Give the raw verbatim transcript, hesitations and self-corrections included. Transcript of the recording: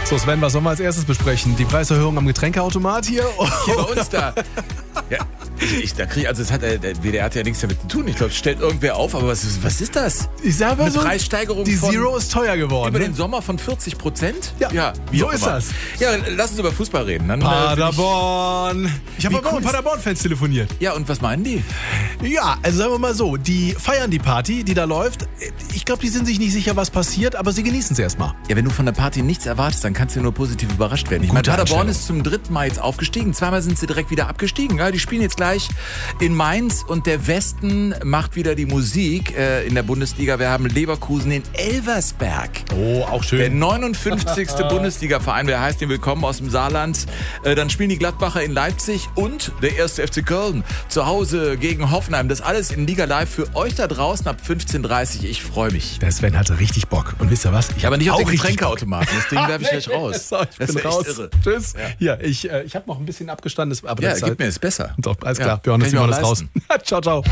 So Sven, was sollen wir als erstes besprechen? Die Preiserhöhung am Getränkeautomat hier? Hier bei uns da. Ja, ich, ich, da krieg, also es hat, der W D R hat ja nichts damit zu tun. Ich glaube, es stellt irgendwer auf, aber was ist, was ist das? Ich sag mal Eine so, Preissteigerung die von Zero ist teuer geworden. über Ne? den Sommer von vierzig Prozent? Ja, ja wie so auch ist immer. das. Ja, lass uns über Fußball reden. Dann, äh, Paderborn. Ich habe Wie aber auch cool mit ist- Paderborn-Fans telefoniert. ja, und was meinen die? Ja, also sagen wir mal so, die feiern die Party, die da läuft. Ich glaube, die sind sich nicht sicher, was passiert, aber sie genießen es erstmal. Ja, wenn du von der Party nichts erwartest, dann kannst du nur positiv überrascht werden. Ich meine, Gute Paderborn Einstellung. ist zum dritten Mal jetzt aufgestiegen. Zweimal sind sie direkt wieder abgestiegen. Ja, die spielen jetzt gleich in Mainz und der Westen macht wieder die Musik äh, in der Bundesliga. Wir haben Leverkusen in Elversberg. Oh, auch Der schön. neunundfünfzigste Bundesliga-Verein, wer heißt den Willkommen aus dem Saarland. Äh, dann spielen die Gladbacher in Leipzig und der erste F C Köln zu Hause gegen Hoffenheim. Das alles in Liga Live für euch da draußen ab fünfzehn Uhr dreißig. Ich freue mich. Der Sven hatte richtig Bock. Und wisst ihr was? Ich Aber nicht auf auch den richtig Getränkeautomaten. Das Ding werfe ich gleich raus. So, ich Das bin ist echt raus. irre. Tschüss. Hier, ich, äh, ich habe noch ein bisschen abgestandenes. Aber Ja, das ist gib halt, mir, ist besser. Doch, alles Ja, klar. Wir hören kann uns ich mir immer auch das raus. leisten. Ciao, ciao.